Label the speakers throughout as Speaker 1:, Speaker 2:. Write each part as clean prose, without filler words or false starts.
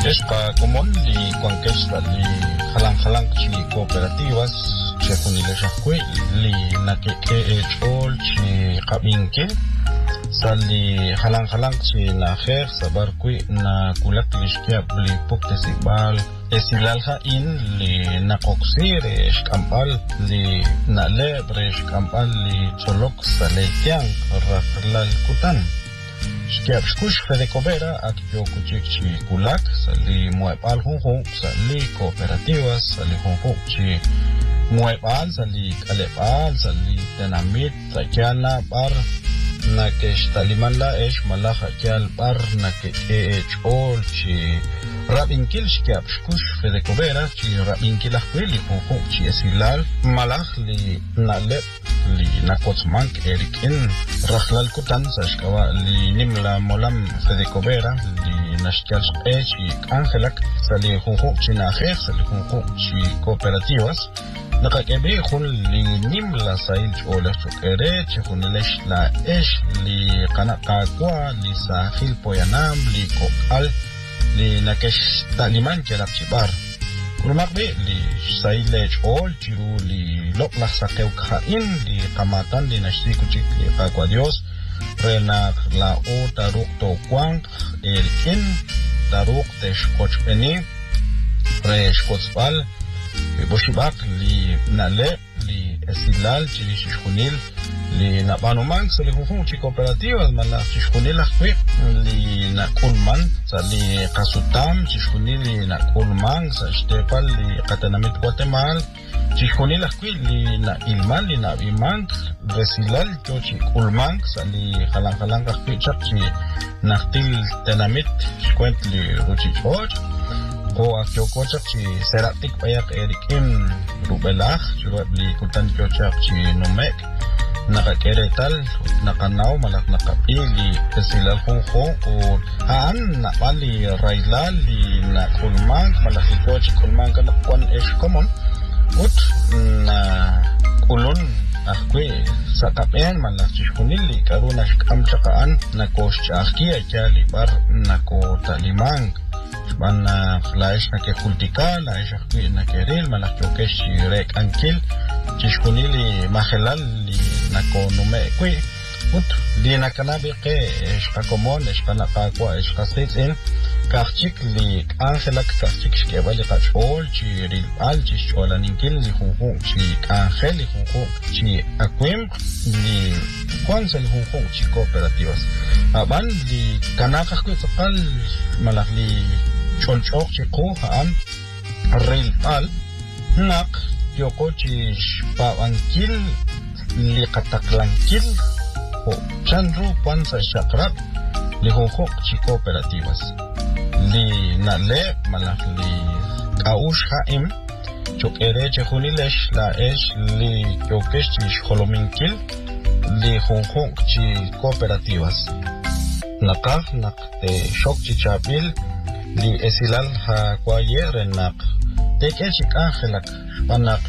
Speaker 1: Espa común li conquista li halang chi cooperativas chefunile shakwe li nake echol chi qabinke sali halang chi na kher sabarkui na kulak lishkia li puktesibal esilalha in li nakoksir eshkampal li nalebre eshkampal li cholok saletian raflal kutan Shkiab shkush fedecovera akyo kuchikchi kulak sali muepal junjun sali cooperativas sali junjun chi muepal sali kalepal sali tenamit sakyana bar na que talimanla es malaja kyal bar na que echol chi rabinkil shkiab shkush fedecovera chi rabinkil akwili junjun chi esilal malaj li nalep li nakotsmank erikin rakhlal kutan sashkawa li nimla molam fedecovera li nashkyal shqechi angelak sali junjun chi najer sali junjun chi cooperativas nakakebe khun li nimla sail chola chokere chkhunilesh la esh li qanaqaqwa li sahil poyanam li kokal li nakesh taliman kelak chibar Kurmakbe li sailej ol chiru li loklah sakeu khain li kamatan li nashri kuchik li qaqwa Dios renak la o taruk to kwang elkin taruk teshkochpeni reshkotsbal boshibak li nale li esilal chili shishkunil li nabanumang sa li hufung chi cooperativas malak shishkunil akwe li nakulman sa li kasutam shishkunil li nakulman sa shtepal li katanamit Guatemala shishkunil akwe li na ilman li nabimang resilal cho chi kulman sa li halang akwe chak chi naktil tenamit shkwent li ruchichoj o akyo kochak chi seratik payak erikim rubelach churab li kutan kochak chi numek nakakeretal nakanaw malak nakapili kesilal junjo o aan napali railal li nakulmang malaki kochi kulmang kanakwan esh common ut na kulon akwe sa kapen malak chishkunili karuna shkamchakaan nakoshchaki akyali bar nakotalimang Bana flash na ke kultika la shakwi na keril malak chokesh rek ankil chishkunili mahelal li nakonume kwi ut li nakanabe ke shkakomon shkanaqaqwa shkasitsin kachik li angelak kachik shkebali qachol chiril al chisholanikil li junjun chi angel li junjun chi akwim li kwanza li junjun chi cooperativas aban li kanaqaqwi tsaqal malak li chonchok chiqu haan ril al nak yokochi pawankil li qataklankil o chanru pansa shakrab li hojok chi cooperativas li nale malak li kaush haim chokere chehunilesh la esh li yokesh chi shkolominkil li hojok chi cooperativas nakaf nakte shok chi chabil li esilal ha kwayer nak teke chik angelak panak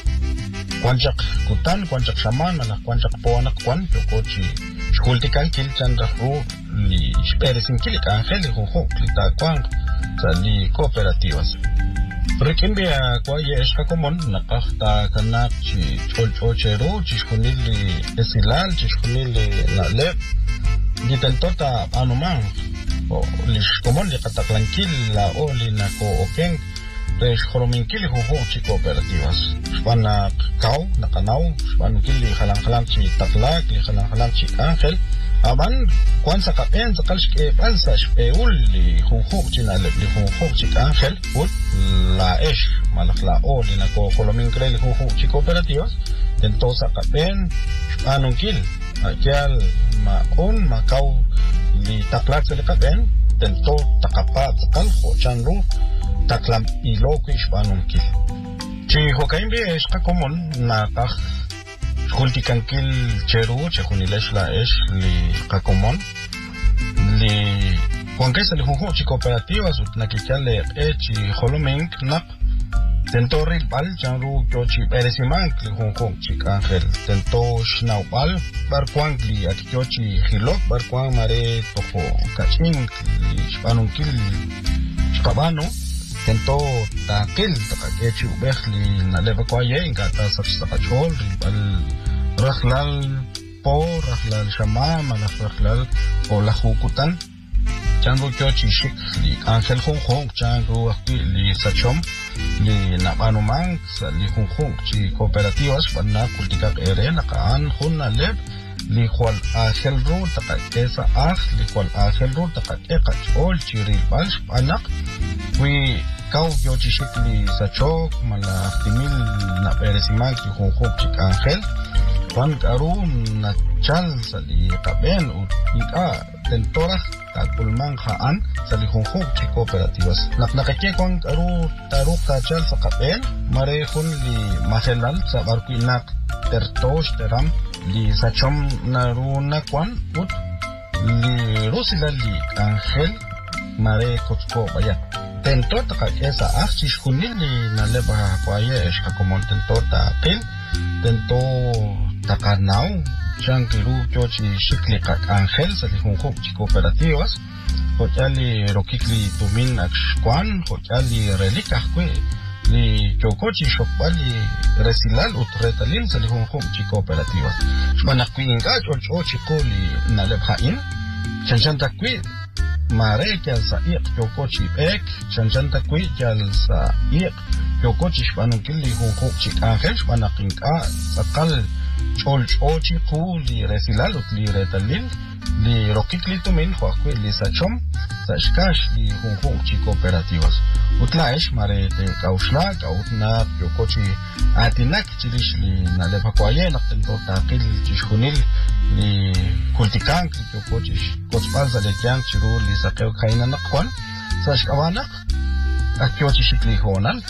Speaker 1: kwanchak kutan kwanchak shaman manak kwanchak poanak kwan yokochi shkultikal kil chandrahu li speresin kilik angel li junjun klita kwang sa li cooperativas Rekimbe kwaye shkakomon nakakta kanak chi cholchocheru chishkunili esilal chishkunili nalep ditentota anumang o lishkomon li kataklankil la o li nako okeng resh khorominkil junjun chi cooperativas shpana kau nakanaw shpanunkil li halang chi taklak li halang chi angel aban kwan sa kapen sa kalshke palsa shpeul li junjun chi nalep li junjun chi angel ut la esh malak la o li nako khorominkil li junjun chi cooperativas tento sa kapen shpanunkil akyal maon makau li taklak sa likapen tento takapat sakal chanru taklam iloko ishpanunkil chi hokaimbe eshka komon na tak kultikankil cheru chehunilesh la esh li kakomon li kwankesa li junjun chi cooperativas ut nakikyale echi holomink nak tento rilbal chanru kyochi peresimank li junjun chi angel tento shnaubal barkwang li akyochi hilok barkwang mare tofo kachink li shpanunkil kabano tento takil takakechi ubehli na leva kwaye inga tasar sakachol ribal rakhlal po rakhlal shama malak rakhlal o lahukutan chango kyochi shik li angel hong chango akwi li sachom li nabano mang sa li hong chi cooperativas panna kultikak ere nakaan hun na leb li kwal angel ro takakesa li kwal angel ro takakeka chol chiril balsh panak wi kau kyochi shik li sachok mala timil na peresimang ki hong chik angel Juan Karun na chal sa li kaben ika tentora tagpulmang haan sa li hongkong chi cooperativas. Nakakake Juan Karu taruk ta chal sa kaben marehon li mahelal sa barquinak tertosh teram li sachom naruna kwan ut li rusila li angel mare kotsko baya. Tentor takake sa chishkunil li naleba kwaye eshka komon tentor takil tento takanao changiru kyochi shikli kak angel sa li hongkong chi cooperativas hochali rokikli tumin akshkwan hochali relika kwe li kyokochi shokbali resilal utretalin sa li hongkong chi cooperativas shmanakwi ingaj ochi ko li nalebhain chanchanta kwe mare kyal sa iq kyokochi ek chanchanta kwe kyal sa iq kyokochi shpanukil li hongkong chi angel shmanakinka sakal Ochi ku li resilal ut li retalil li rokikli tumin huakwe li sachom sa shkash li hongkong chi cooperativas utlaesh mare te kaushla kautna yokochi atinak chilish li nalepa kwaye naktento takil chishkunil li kultikank li yokochi kotspal sa lekyang chiru li sakeo kaina nakwan sa shkawanak akyochi shikli honal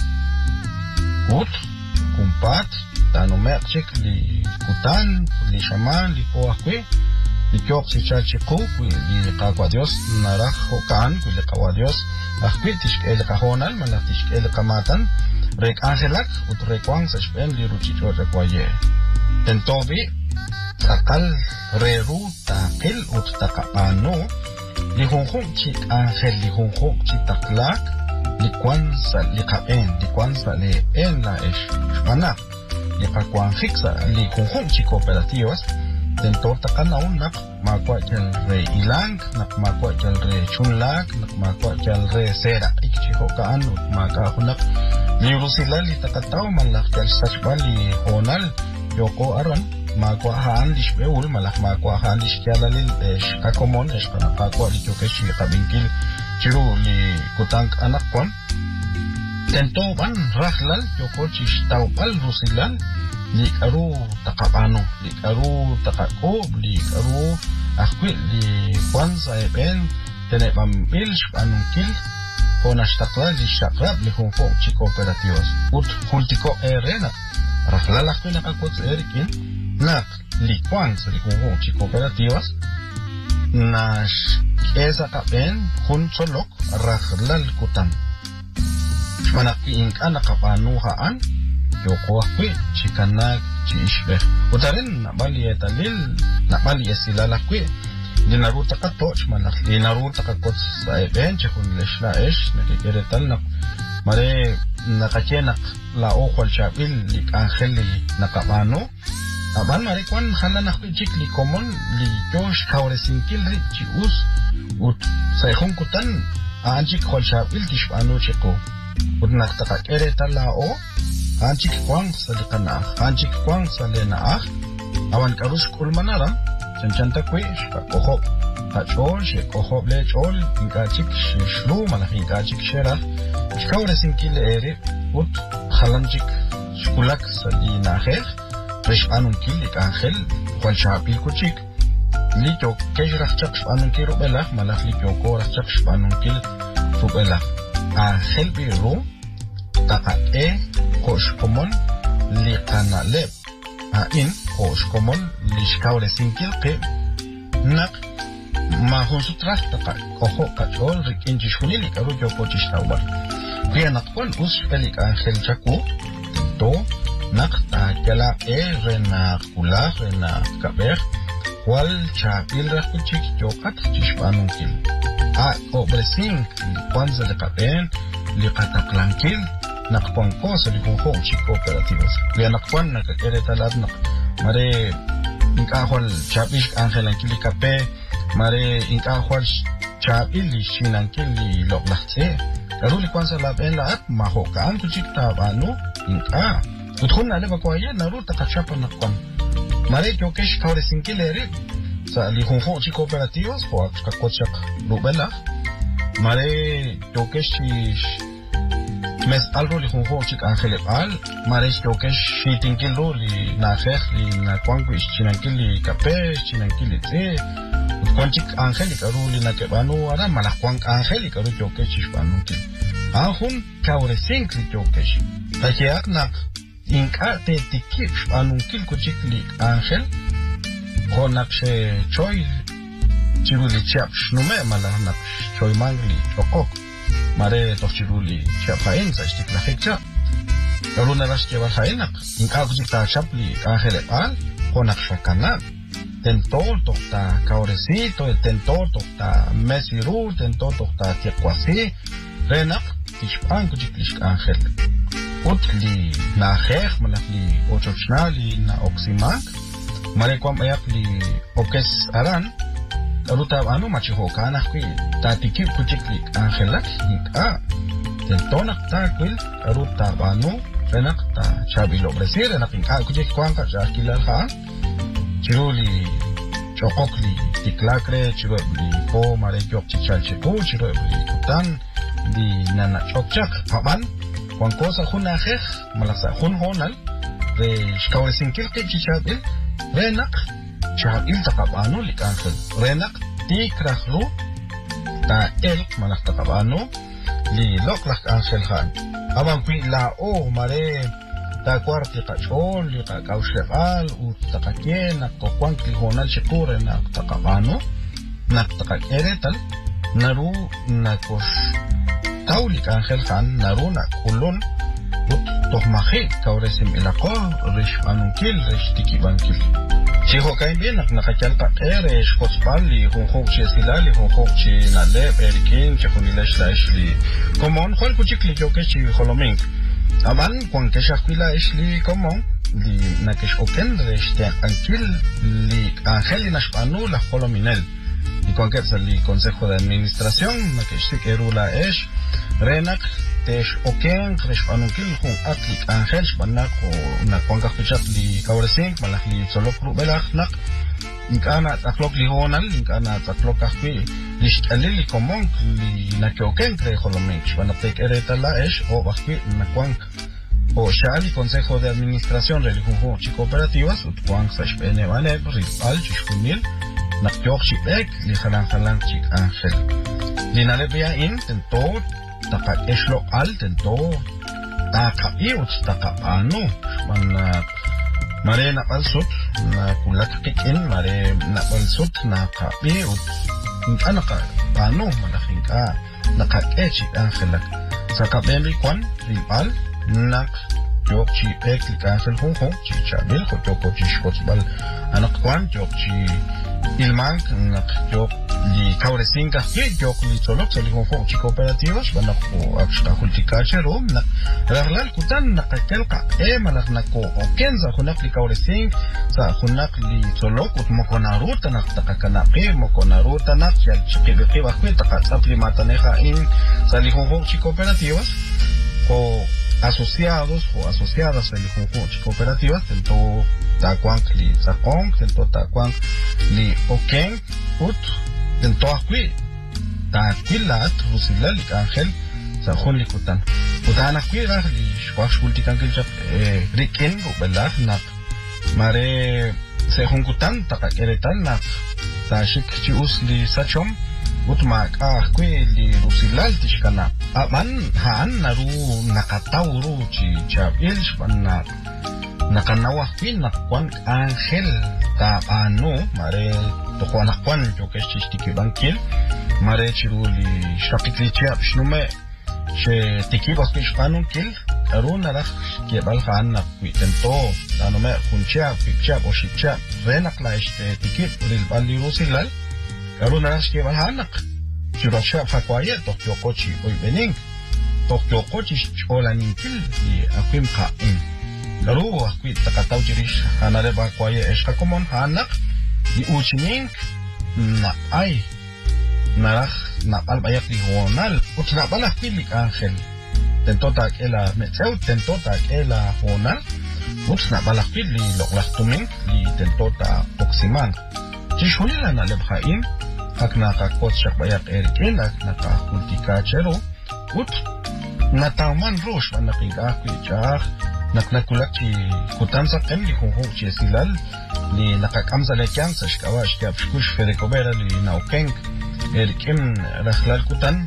Speaker 1: ut kumpat tanumek chik li kutan li shaman li poakwe li kyok si chalchiku li kakwa Dios naraj hokan li kawa Dios akwe tishkel kahonal malak tishkel kamatan rek angelak ut rekwang sa shpen li ruchicho rekwaye tentobi sakal reru takil ut takapano li hongkong chik angel li hongkong chik taklak li kwansa li kaen li kwansa li en la esh shmanak Yakakuan fixa li hongkong chi cooperativas tentor takanaw nak makwa kyal re ilang nak makwa kyal re chunlak nak makwa kyal re sera ikchi hokaan ut maka hunak li rusila li takataw malak kyal sachba li honal yoko aron makwa haan li shbeul malak makwa haan li shkyalalil esh kakomon esh kanapakwa li kyokesh li kabingkil chiru li kutang anak kon tento ban rahlal yoko chishtawpal rusilan li karu takapano li karu takakob li karu akwi li kwanza eben tene pambil anungkil konashtakla li shakrab li hongkong chi cooperativas ut hultiko erena rahlal akwi nakakots erikin nak li kwanza li hongkong chi cooperativas nash esa kapen hun solok rahlal kutan Manaki ana kapanuhaan yoko akwi chikanak chishbe utarin nabali etalil nabali esilala kwi dinaruta katoch manak dinaruta kakot sa eben chekun leshla esh nakikeretal nak mare nakachenak la okwal chabil lik angeli nakapano aban mare kwan hana nakwi chik li komon li josh kawresinkil ri chius ut sayhong kutan anjik kwal chabil kishpano cheko Udnak takak ere talao anchik kwang sa likana anchik kwang sa lena awan karus kulmanara chanchanta kwe shkakohop kachol shekohop le chol ingachik shlu malak ingachik shera shkawre sinkile ere ut khalanjik shkulak sa lina khel rish anun kilik angel kwal shapil kuchik likyo kejrach chak shpanun ki rubelak malak likyo korach chak shpanun kil rubelak Angel biru takake koshkomon li kanalep in koshkomon li shkawre sinkil ke nak mahusutras takak koho kachol rikin jishkunili karu joko chishtawar kaya nakwan uspelik angel chaku to nak takela rena kula rena kaber wal chapil rakuchik jokat chishpanunkil obresin kwanza le kapen li kataklanquil nakpan cosa li conjo chico operativos kuya nakpan nakakere talad nak mare inkahol chapish angelanquil kape mare inkahol chabil li shinankil li loklahte karuli kwanza la ben la at mahokan tu chikta banu inka uthun ale bakwaye naru takachapa nakpan mare kyokesh kaure sinkileri sa li conjo chico operativos o akakochak rubela mare kyokesh mes algo li conjo chik angele al mare kyokesh shitinkil li na khekh li na kwangwish chinankil li kape chinankil li tse Kwanchik angelic aruli na kebanu ara malakwang angelic aru jokesh banunki. Ahun kaure sinkli jokesh. Takiak nak inka te tikip anunkil kuchikli angel. Konak she choy chiruli chap shnume malanak choy mangli chokok. Mare tochiruli chap hain sa stik la hekcha. Aruna ras ke ba hainak inka kuchikta chapli angel al konak shakanak. Tentor tohta kauresito, tentor tohta mesiru, tentor tohta tiakwasi, renak tishpan kuchiklish angel. Utli na khekh malakli ochochnali na oximak, marekwam ayak li okes aran, arutab anu machihoka nakwi tatikip kuchiklik angelak hika. Tentonak takwil arutab anu renak ta chabilo bresi renak inka kuchik kwangka jakilal haan. Chiruli chokokli tiklakre chiruli po mare jok chichal chiku chiruli kutan di nana chokchak paman kwan kosa khuna khekh malasa khun honal re shkawe sinkil ke chichabil renak chabil takabano likangel renak tikrahlu ta el malak takabano li loklak angel khan abang kui la o mare ta cuarti kachol li kaushregal u takakien nakokwan kilhonal shikure nak takabano nak takakeretal naru nakosh taulik angel khan naru nakulun ut tohmahi kauresim ilako rish anunkil rish tikibankil chiho kain bien nakachal pa rish kospal li honho chesila li honho chi nale perikin chihunilash li komon khol kuchikli jokechi holomink Aman kung keshakwila isli komong li nakesh oken reste ankil li angeli nashpanu la holominel y kung ketsa li consejo de administración nakesh sikerula esh renak tesh oken reshpanunkil kung atlik angel shpanak o na kung kakpichak li kauresink malak li solok rubelak nak inkana taklok li honal inkana taklok kakpi lishkalil li komong li nakyoken kre holomink shpanatek eretala esh o bakpi nakwang o shali consejo de administración religión chico operativas utkwang sa shpene wane ripal chishkunil nakyok shipek li halang chik angel li nalebya in tento takat eshlo al tento takapi ut takapano shpanak mare napalsut na kulakkikin mare napalsut na kapi ut inkana ka pano malaking ka nakakechi angelak sa kapembi kwan ripal nak jok chi pek li kansel hongo chi chabil ko joko chi shkotsbal anak kwan jok chi ilman nak jok li kauresinga ke jok li tsolok sa li hongo chi kooperativas banak ko akshka hultikache rom nak raglal kutan nakakel ka malak nako okenza hunak li kauresing sa hunak li tsolok ut mokonaruta nak takakanake mokonaruta nak yal chikibiki bakwe takatsap li mataneja in sa li hongo chi kooperativas o asociados o asociadas a la conjunto cooperativas tento takwang li zakong tento takwang li oken ut tento akwi takwilat rusila li angel sa khon li kutan utana akwi ra li shwash multikangel jak riken o belah nak mare se khon kutan takakeretan nak ta shik chi us li sachom utmak akwi li rusilal tishkana aman haan naru nakatauru chi chabil shpanak nakanawah pin nakwan angel ta ano mare tokuanakwan jokesh chishtiki bankil mare chiruli shakitli chap shnume she tikibas kishpanun kil aruna rak kebal haan nakwi tento tanome khunchap pikchap o shikchap renak la este tikib rilbal li rusilal aruna rak kebal haan nak chirosha fakwaye Tokyo Kochi oibening Tokyo Kochi cholaninkel li akwim khaim Garu akwi takataw jirish hanare bakwaye eshka komon hanak li uchining na ay naraj na albayak li honal utna bala pilik angel tentota ela metzeu tentota ela honal utna bala pili loklahtumin li tentota toksiman chishulila na lebhaim akna ka kotshak bayak erikin akna ka kultika chero ut nataman rosh manakinga kwijah naknakulak chi kutansa kem li hunhu chi silal li nakakamza le kyangsa shkawash kyab shkush fedekobera li naukeng erikin rakhlal kutan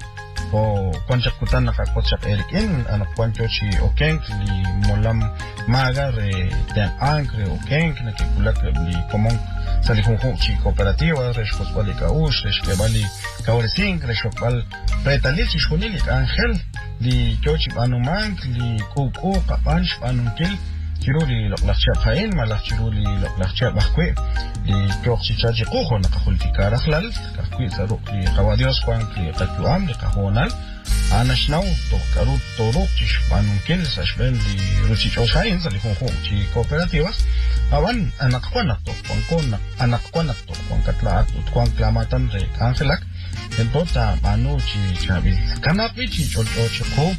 Speaker 1: o kwanchak kutan nakakotshak erikin anak kwancho chi okeng li molam maga re ten angre okeng nakikulak li komong sa li hunhu chi kooperativa reshkos bali kaush reshke bali kauresing reshok bal pretalil chi shunilik angel li kyochi banumang li kuku kapansh banungkil kiro li loklakchab hain malak kiro li loklakchab bakwe li kyochi chaji kuho nakahultika rakhlal kakwe saruk li kawadios kwang li kakyuam li kahonal anashnaw tokarut toruk chish banungkil sashben li ruchichos hain sa li hunhu chi kooperativas awan anakwanak to anakwanak to kwang katlaat utkwang klamatan re kangelak Tentota manu chi chabil kanapi chi chocho ko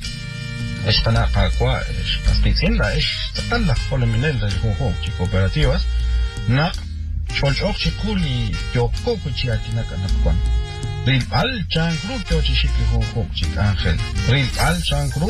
Speaker 1: espana kakwa pasticinda tatalla holominel de jujo chi cooperativas na chocho chi kuli yoko chi atina kanakwan ril al changru chi shikli jujo chi angel ril al changru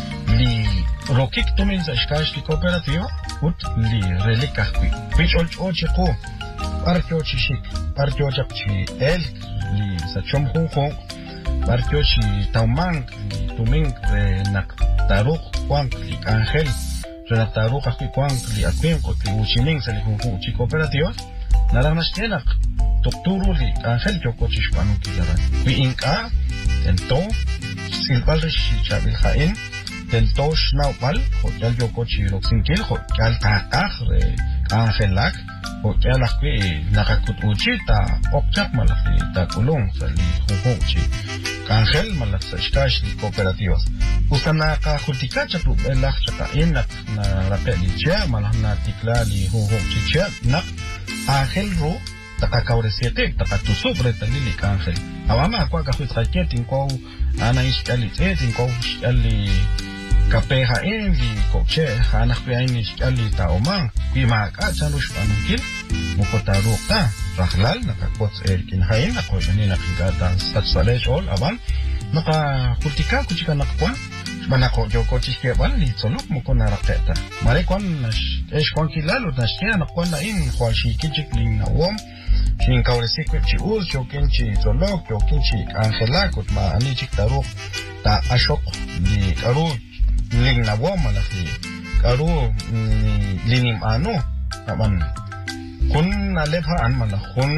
Speaker 1: li rokik tumin sa shkash chi cooperativa ut li relikakwi pichocho chi ko parkyo chi shik parkyo chi el li sa chom hong barkyo chi taumang li tuming re nak taruk kwang li angel re nak taruk akwi kwang li akwim ko li uchining sa li hong chi kooperativa narangnas tenak tukturo li angel kyoko chi shpanung kilaran wi inka tento silbal re shi chabil hain tento shnawpal hotel kyoko chi roksinkil hotel kakak re angelak Hotel akwi nakakut uchi ta okchak malak li ta kulong sa li hong chi kangel malak sa shkash li kooperativas usta na kahultika chaklu belak chaka inak na rape li chia malak na tikla li hong chi chia nak angel ro takakauresete takatusub retali li kangel awama akwa kahuit kaketin ko ana iskali tsetin ko iskali kapeha li koche anak pe ini sekali taomang pimak acan rush panungkil mukotaruk ta rakhlal nakakots erkin hain ako ganina kigata satsale sol aban naka kultika kuchika nakwa manako joko chiske ban li solok mukona raketa mare kon es kon kilalo nasya nakwa na in khwashi kichik ling nawom Shin kauresi chi uz jokinchi solok jokinchi angelakut ma ani chik taruk ta ashok li karu ling na woma la fi karu linim ano aban kun na lepha an mala kun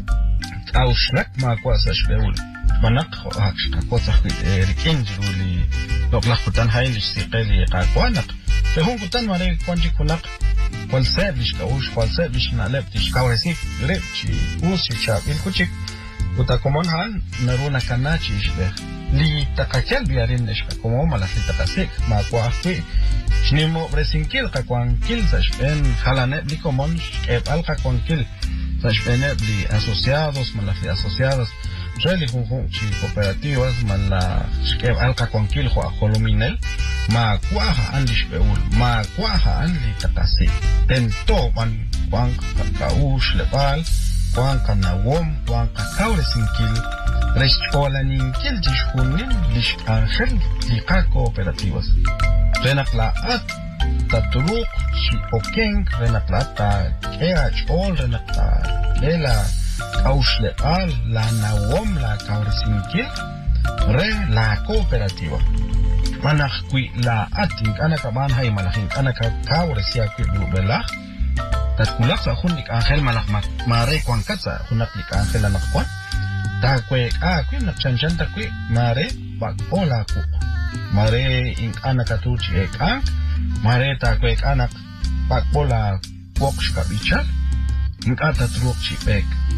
Speaker 1: aushnak ma kwa sa shbeul manak hakshka ko sa rikin juli dokla kutan hayin siqeli qaqwanak fe hon kutan mare kwanji kunak kwal service ka ush kwal service na lep tishkauresi repchi usi cha bil kuchik uta komon han naruna kanachi shbe li takakel biarin neshka como mala li takasik ma kwa fi shnimo bresinkil ka kwankil sa shben halane li komon eb al ka kwankil sa shben li asociados mala li asociados Reli junjun chi cooperativas mala eb al ka kwankil ho holominel ma kwaha andish beul ma kwaha anli takasik tento man kwank ka ush lebal kwanka na wom kwanka kauresinkil Reshkola ninkil jishkunin lish angel lika cooperativas. Renakla taturuk si okeng renakla ta keachol renakla lela kausle al la nawom la kauresinkil re la cooperativa. Manak kui la ating anakaman hay malaking anaka kauresia kui bubelak. Tatkulak sa hunik angel malak mare kwangkat sa hunak lika angel anakwan. Takwe kwi nakchanchan takwe mare bakpola ku mare ink anak atuchi ek mare takwe anak bakpola woksh kabichal ink atatruk chi ek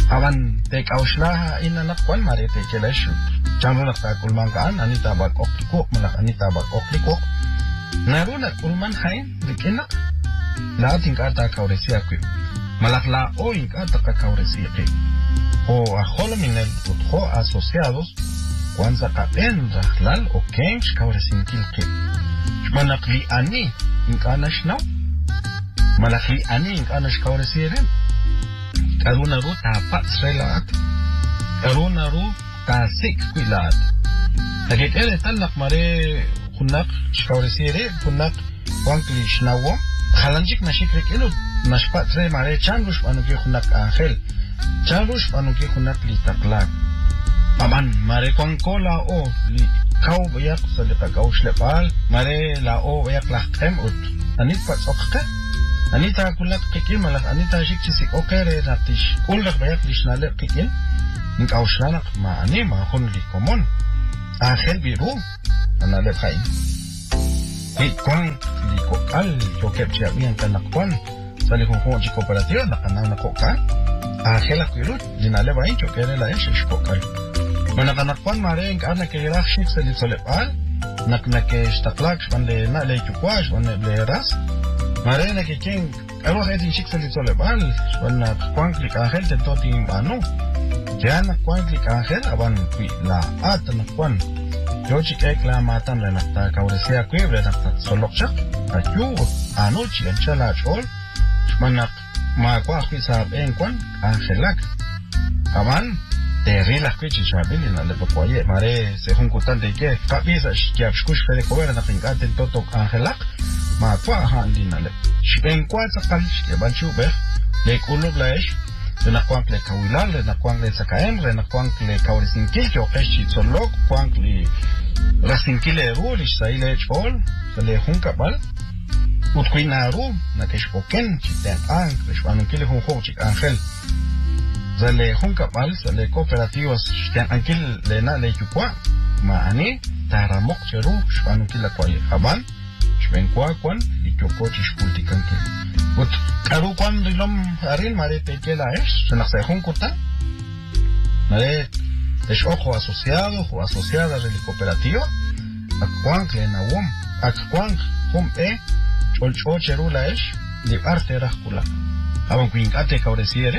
Speaker 1: aban tek aushla inanak kwan mare te kelesh chanro nakta kulman kan anita bak okliko malak anita bak okliko naruna kulman hain dikinak la tingkata kauresia ku malak la o inkata kauresia ke o aholominel utho asociados kwanza kapen rahlal o kensh kauresin kilke malak li ani inkanash now malak li ani inkanash kauresiren Aruna ru tapat srelat, aruna ru tasik kuilat. Agit talak mare kunak shkauresire kunak wankli shnawo. Khalanjik nashikrik inu nashpat sre mare chanrush panuki kunak angel, chanrush panuki kunak li taklak. Aman mare konkola o li kau bayak salika kau shlepal mare la o bayak lahem ut. Anit pat okka. Anita kulak kikin malak anita shikchisik okere natish kulak bayak lishnale kikin nik aushnanak ma ani ma khun li komon angel biru anale khain ni kon li ko al yo kepcha bien kanakwan sali khon chi cooperativa nakana ko ka angel akiru dinale bain cho kere la esh ko ka mana kanakwan mare ngana ke rakh shik sali solepal naknake shtaklak shvanle na le chukwash vanle le ras Marena que quien algo que dice que se le vale, cuando cuando ángel te todo tiene mano, ya na cuando ángel aban la ata na cuando yo chique que la matan la nata cauresia cuebre na solo chak, ayu anoche en chala chol, manak ma cuando pisa en cuando angelak aban terrila que chisabili na le pokoye mare se juntan de que capisa que abskush fede cover na pingate todo angelak ma kwa handinale shpen kwa sakal ke banchu be le kulub laish na kwang le kawilal na kwang le sakaem na kwang le kawrisinki jo keshi solok kwang le rasinki le ruli saile chol le hunkabal utquinaru na keshpoken chiten ang keshwanu kile hunho chik angel zale hunkabal zale cooperativas chiten angil le na le chukwa ma ani taramok cheru shwanu kila kwa haban Shpen kwan y chocochi shpultikanke. But karu kwan dilom arin mare tekela se nak se junkuta. Mare es ojo asociado o asociada de la cooperativa. Akwan klena wom, akwan hom cholcho cherula de arte rakula. Aban kwinkate kauresiere.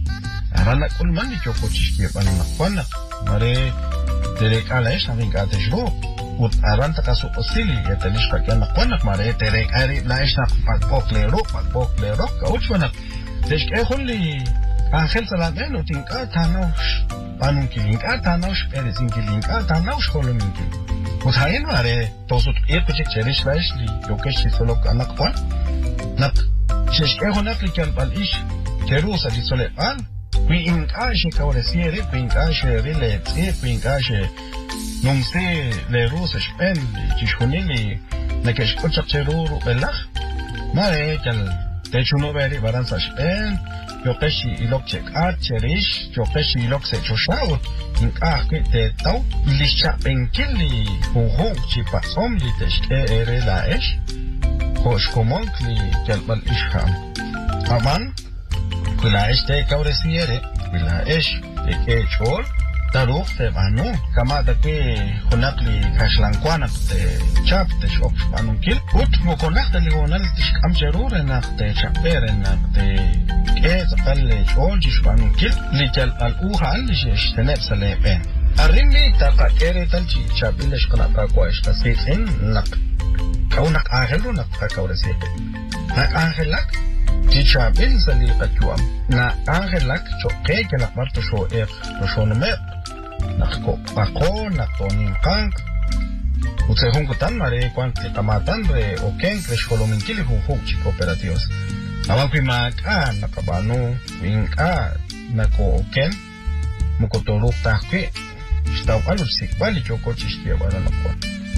Speaker 1: Arana kulman y chocochi que van na kwan mare derekala avinkate shro. Ut aranta kasu osili etelish kakian nakwanak mare terek ari naish nak pakpoklero kauchwanak desh ke khulli angel salamen utinka tanosh panunkilinka tanosh peresinkilinka tanosh kholominki ut hayen mare tosut etchik cherish laish li yokesh solok anakwan nak shesh ke honak likan palish kerusa di solepan wi inka she kauresiere wi inka she riletse wi inka she non se le rusa spen chishunili na que escucha cheruru belach mare que te chuno veri baranza spen yo peshi ilok check art cherish yo peshi ilok se choshao in que te tau lisha penkili ho chipa somli te ere la esh hosh komonkli kelbal isham aman kula este kauresiere kula esh te chol Taruf te banu kama dake honakli kashlankwana te chap te shop panunkil ut mo konak te ligonal tish amcherur enak te chaper enak te ez qalle chonji panunkil likal al uhal lish tenep salepen arrinli taqa kere talchi chapilesh kana ka kwash ka sitin nak kaunak angelu nak ka kaurese nak angelak Chichabil sali katuam na angelak choke ke nak marto sho sho numer Nakko ako naktonin kank utse hunkutan mare kwan tamatan re oken kresh kolominkili hunhuk chi cooperativas awan primak nakabano winka nako oken mukotoruk takwe staw alusik bali choko chishtia bana nakwa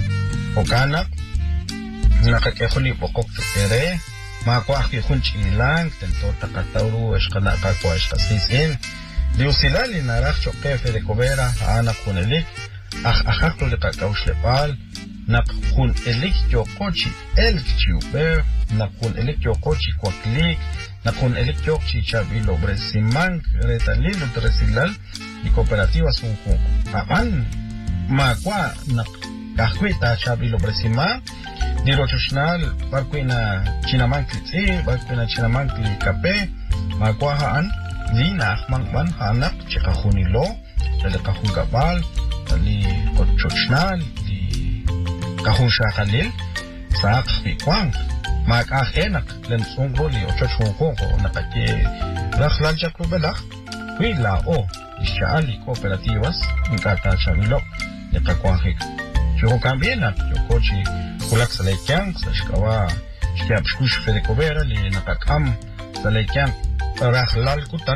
Speaker 1: okanak nakakeholi pokok chukere makwa ki hunchi lang tento takatauru eshkana kakwa eshkasisin Diusilali narach chokefe de cobera ana kun elik akaklo de kakaush lepal nak kun elik chokochi elk chiuber nak kun elik chokochi kwaklik nakun elikyo chichabilo bresimang retalilo tresilal y cooperativas unjun aban makwa nak kahwita chabilo bresima dirochonal barkuina chinamangli barkuina chinamangli kape makwa haan lina mangban hanak chikahunilo dali kahungabal dali kochochnal li kahunshakhalil sa kahwikwang makahenak len sungro li ochochunko nakake rakhlal chakubelak huila o ishaali cooperativas nkata chabilo nekakwahik yo kambiena yo kochi kulak salaikyang sa shkawa shkiab shkush fedekobera li nakakam salaikyang rakhlal kutan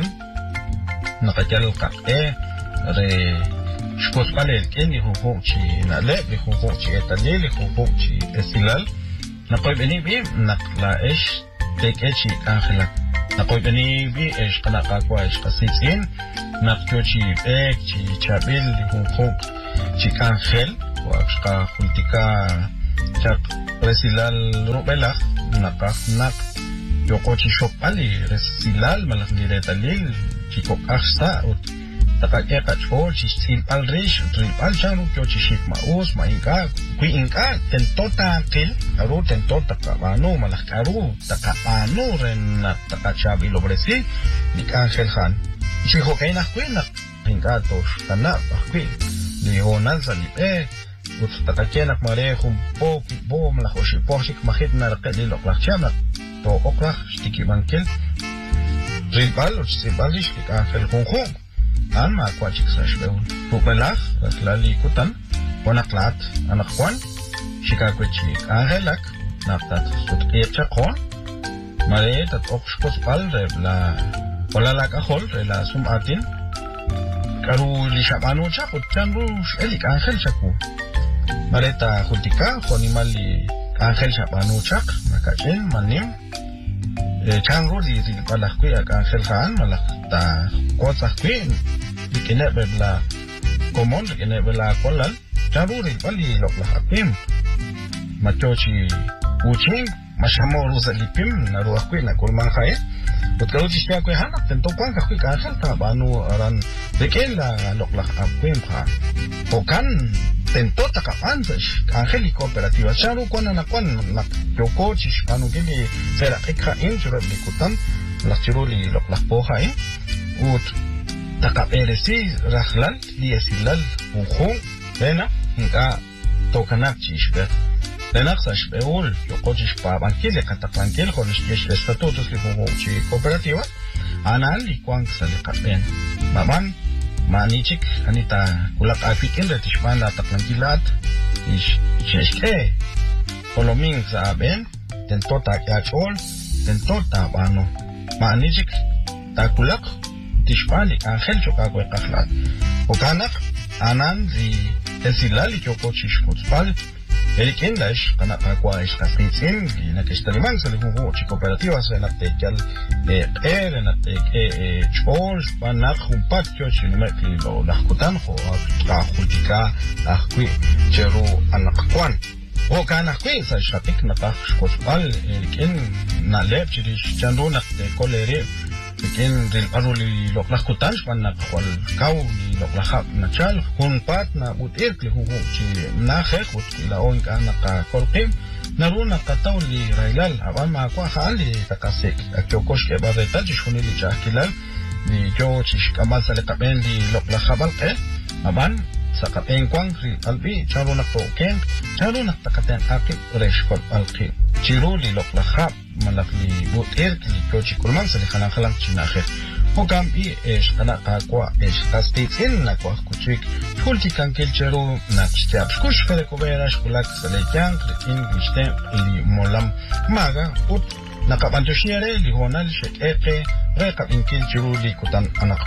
Speaker 1: nakakyal kak'e re shkos palel keni huhuk chi nale li huhuk chi etalil li huhuk chi esilal nakoy beni bi nakla esh tek echi kangelak nakoy beni bi esh kanakakwa esh kasitsin nakyo chi ek chi chabil li huhuk chi kangel wakshka hultika chak resilal rubelak nakaknak yoko chi shopali resilal malak niretalil chiko aksta ut takake kachol chi silpal rish tripal chanu kyo chi shikma us mainka kui inka tentota kil aru tentota kabano malak aru takapano ren takachabi lobresi nik Angel Han chiho kaina kuina inka tos kana bakwi lional salipe ut takakenak mare humpo bo malak oshiposhik mahit na rakadilok lakchama to okrak stiki bankel tripal ut silpalish nik Angel Hong Anma kwachik sa shbeun pupelach raslali kutan wanaklat anakwan shikakwechik angelak naktat sutkiyep chakon mare tat okshkos pal rebla olalak ahol rela sumatin karu li shabanu chakut chanru elik angel chaku mare ta hutika honimali angel shabanu chak makachen manim chanru li palakwi ak Angel Han malak ta kotsakwi dikene bebla komon dikene bebla kolal charuri pali lokla hapim machochi uching mashamoru zalipim naruakwi na kulman khae utkaruchi siya kwe hanak tento kwang kakwi Angel ta banu aran dekela lokla hapim kha pokan tento takapanzash Angel cooperativa charu kwana na kwan nak yokochi anu gini sera ikha injura likutan lakchiruli lokla pohay ut takaperesi rakhlal liesilal unjun lena hinka tokanak chishbe lenak sashbeul yokochi pabankile katapankil konishkesh estatutos li chi cooperativa anal li kwang salikapen baban manichik anita kulak afikin retishpan la taklankilat ish cheshke poloming sa aben tentota kyachol tentota bano manichik takulak tishpali Angel chokakwe kaklat okanak anan li esilali kyoko chishkutspal erikendash kanakakwa iskasitsin inakistaliman sa lihuhu chi cooperativa sa naktekyal naktek chol panak humpat kyo chinimek lo lahkutan ko kakultika lahkwi cheru anakakwan o kanakwi sa shatik nakashkutspal eriken nalep chirish chandu naktekolere Bikin rin aruli loklahkutan panak kwal kau ni loklahap na chal hunpat na butir kli huhu chi nakhek ut kilaon ka nakakolkim naru nakataw li railal aban makwa khali takasik akyokosh ke bareta jishuni li chakilal ni jo chishkamal sale kapen li loklahapal ke aban sa kapen kwang ri albi charu naktoken charu naktakaten akip reshkol alki chiru li loklahap malak li butir li kochi kulman sa li khalang chinakhe hokam i esh kanakakwa esh kastitsin nakwa kuchik kulti kankel cheru nakshtiab shkush fedekobera shkulak sa lekyang kritin gishtem li molam maga ut nakapantushiere li honal shek eke rekap inkil chiru li kutan anak